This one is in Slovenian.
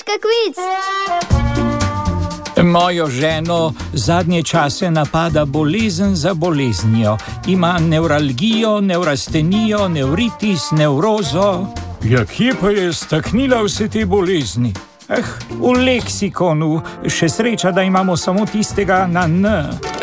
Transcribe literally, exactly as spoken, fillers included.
Skratka, kviz. Mojo ženo zadnje čase napada bolezen za boleznijo. Ima nevralgijo, nevrastenijo, nevritis, nevrozo. Ja, kje pa je staknila vse te bolezni? Eh, v leksikonu, še sreča, da imamo samo tistega na N.